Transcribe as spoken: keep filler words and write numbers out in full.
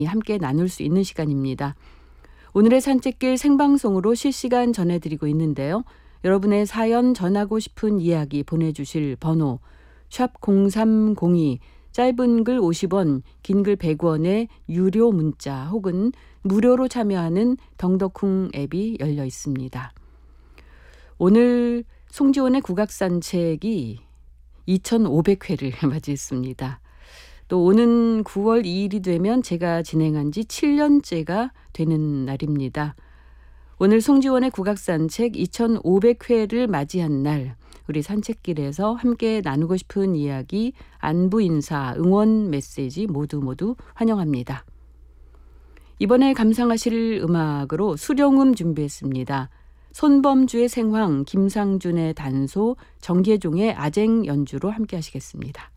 함께 나눌 수 있는 시간입니다. 오늘의 산책길 생방송으로 실시간 전해드리고 있는데요. 여러분의 사연 전하고 싶은 이야기 보내주실 번호 샵 공삼공이, 짧은 글 오십 원, 긴 글 백 원의 유료 문자 혹은 무료로 참여하는 덩덕쿵 앱이 열려 있습니다. 오늘 송지원의 국악산책이 이천오백 회를 맞이했습니다. 또 오는 구월 이일이 되면 제가 진행한 지 칠 년째가 되는 날입니다. 오늘 송지원의 국악산책 이천오백 회를 맞이한 날, 우리 산책길에서 함께 나누고 싶은 이야기, 안부 인사, 응원 메시지 모두 모두 환영합니다. 이번에 감상하실 음악으로 수령음 준비했습니다. 손범주의 생황, 김상준의 단소, 정계종의 아쟁 연주로 함께 하시겠습니다.